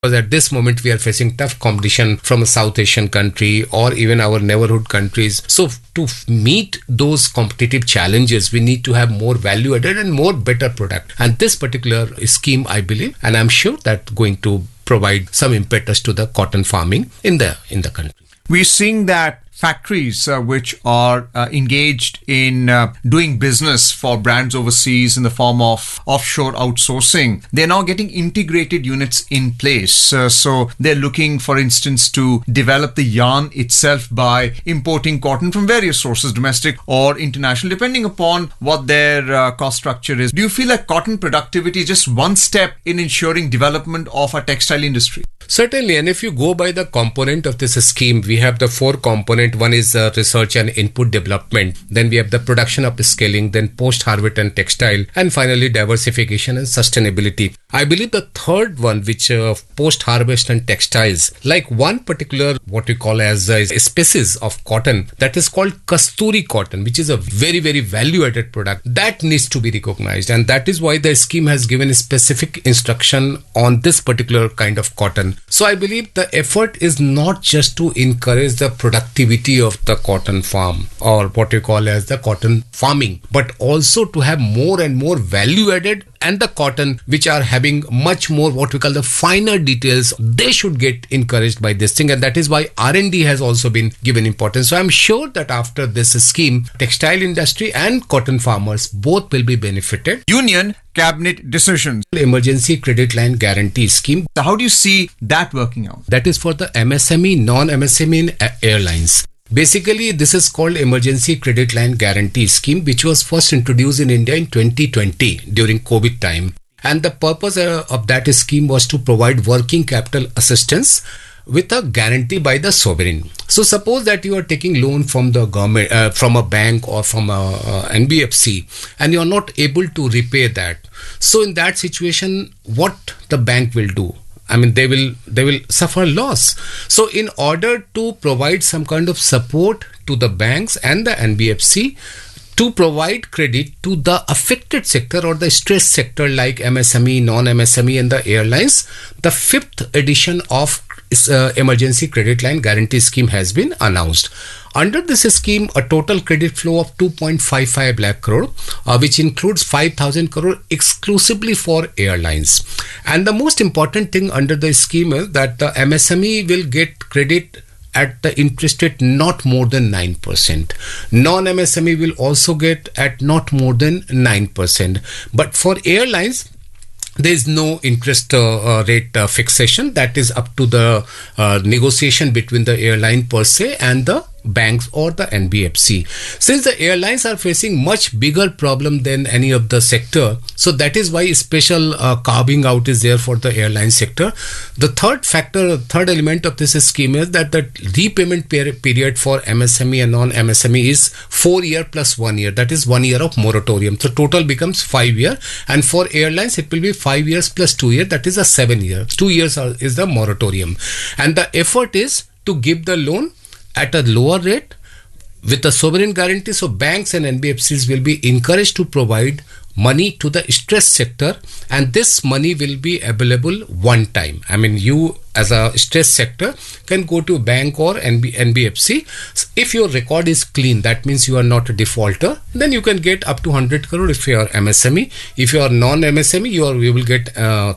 Because at this moment we are facing tough competition from a South Asian country or even our neighborhood countries. So to meet those competitive challenges, we need to have more value added and more better product. And this particular scheme, I believe, and I'm sure that going to provide some impetus to the cotton farming in the country. We're seeing that factories which are engaged in doing business for brands overseas in the form of offshore outsourcing, they're now getting integrated units in place. So they're looking, for instance, to develop the yarn itself by importing cotton from various sources, domestic or international, depending upon what their cost structure is. Do you feel like cotton productivity is just one step in ensuring development of our textile industry? Certainly, and if you go by the component of this scheme, we have the 4 component. One is research and input development. Then we have the production of scaling, then post-harvest and textile, and finally diversification and sustainability. I believe the third one, which post-harvest and textiles, like one particular what we call as a species of cotton that is called Kasturi cotton, which is a very, very value-added product that needs to be recognized. And that is why the scheme has given a specific instruction on this particular kind of cotton. So I believe the effort is not just to encourage the productivity of the cotton farm or what we call as the cotton farming, but also to have more and more value added, and the cotton which are having much more what we call the finer details, they should get encouraged by this thing. And that is why R&D has also been given importance. So I'm sure that after this scheme, textile industry and cotton farmers both will be benefited. Union Cabinet decisions. Emergency Credit Line Guarantee Scheme. So how do you see that working out? That is for the MSME, non-MSME in airlines. Basically, this is called Emergency Credit Line Guarantee Scheme, which was first introduced in India in 2020 during COVID time. And the purpose of that scheme was to provide working capital assistance with a guarantee by the sovereign. So suppose that you are taking loan from the government, from a bank or from a NBFC, and you are not able to repay that. So in that situation, what the bank will do? I mean, they will suffer loss. So in order to provide some kind of support to the banks and the NBFC to provide credit to the affected sector or the stressed sector like MSME, non-MSME and the airlines, the 5th edition of Emergency Credit Line Guarantee Scheme has been announced. Under this scheme, a total credit flow of 2.55 lakh crore, which includes 5,000 crore exclusively for airlines. And the most important thing under the scheme is that the MSME will get credit at the interest rate not more than 9%. Non-MSME will also get at not more than 9%. But for airlines, there is no interest rate fixation. That is up to the negotiation between the airline per se and the banks or the NBFC. Since the airlines are facing much bigger problem than any of the sector, so that is why special carving out is there for the airline sector. The third element of this scheme is that the repayment period for MSME and non-MSME is 4 year plus 1 year. That is 1 year of moratorium. So total becomes 5 year, and for airlines it will be 5 years plus 2 year. That is a 7 year. 2 years is the moratorium, and the effort is to give the loan at a lower rate with a sovereign guarantee. So banks and NBFCs will be encouraged to provide money to the stressed sector, and this money will be available one time. I mean, you as a stressed sector can go to bank or NBFC. If your record is clean, that means you are not a defaulter, then you can get up to 100 crore if you are MSME. If you are non-MSME, you will get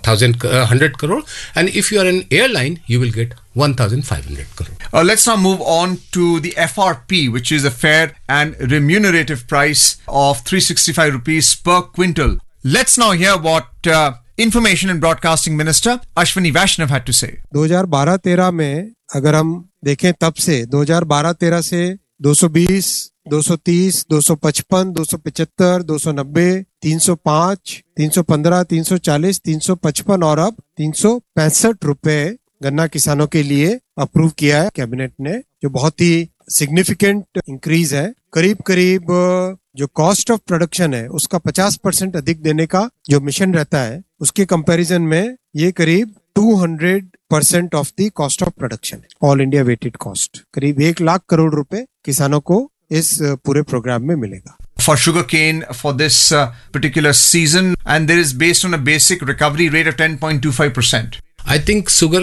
100 crore, and if you are an airline, you will get 1,500 crore. Let's now move on to the FRP, which is a fair and remunerative price of 365 rupees per quintal. Let's now hear what Information and Broadcasting Minister Ashwini Vaishnav had to say. 2012-13 में अगर हम देखें तब से 2012-13 से 220, 230, 255, 275, 290, 305, 315, 340, 355 और अब 365 रुपए गन्ना किसानों के लिए अप्रूव किया है कैबिनेट ने, जो बहुत ही सिग्निफिकेंट इंक्रीज है. करीब करीब जो कॉस्ट ऑफ प्रोडक्शन है उसका 50% अधिक देने का जो मिशन रहता है, उसके कंपैरिजन में ये करीब 200% of the cost of production है. ऑल इंडिया वेटेड कॉस्ट करीब 1 लाख करोड़ रुपए किसानों को इस पूरे प्रोग्राम में मिलेगा. For sugarcane for this particular season, and there is based on a basic recovery rate of 10.25%. I think sugar